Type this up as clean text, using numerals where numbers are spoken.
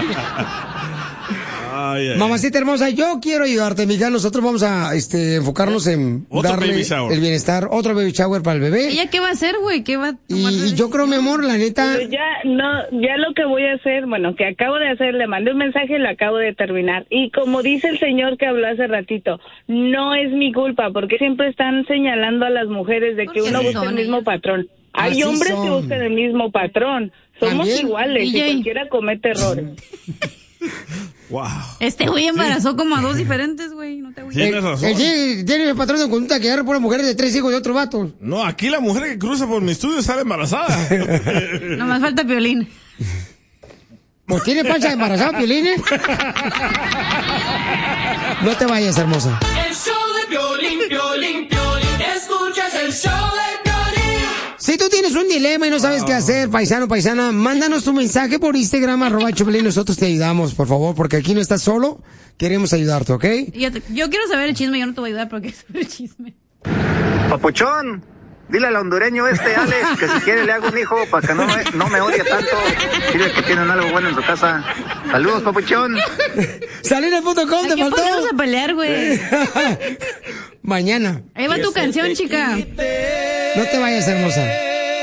Mamacita hermosa, yo quiero ayudarte, mija. Nosotros vamos a enfocarnos en darle el bienestar, otro baby shower para el bebé. ¿Ella qué va a hacer, güey? ¿Qué va a tomar? Y yo creo, mi amor, la neta... Pues ya lo que voy a hacer, bueno, que acabo de hacer, le mandé un mensaje y lo acabo de terminar. Y como dice el señor que habló hace ratito, no es mi culpa, porque siempre están señalando a las mujeres de que uno busca el mismo patrón. Hay hombres que buscan el mismo patrón. Somos iguales y cualquiera comete errores. Wow. Este güey embarazó como a 2 diferentes, güey. No te Tienes razón. Tiene el patrón de conducta que agarra por las mujeres de 3 hijos de otro vato. No, aquí la mujer que cruza por mi estudio sale embarazada. Nomás falta Piolín. Pues tiene pancha de embarazado, Piolín, ¿eh? No te vayas, hermosa. El show de Piolín, Piolín, Piolín. Escuchas el show de Piolín. Si tú tienes un dilema y no sabes qué hacer, paisano, paisana, mándanos tu mensaje por Instagram, @Choplin, nosotros te ayudamos, por favor, porque aquí no estás solo, queremos ayudarte, ¿ok? Yo quiero saber el chisme, yo no te voy a ayudar porque es el chisme. Papuchón, dile al hondureño Alex, que si quiere le hago un hijo para que no me odie tanto. Dile que tienen algo bueno en su casa. Saludos, papuchón. Salina.com, te faltó. ¿Qué podemos a pelear, güey? Mañana. Ahí va tu canción, chica. No te vayas, hermosa.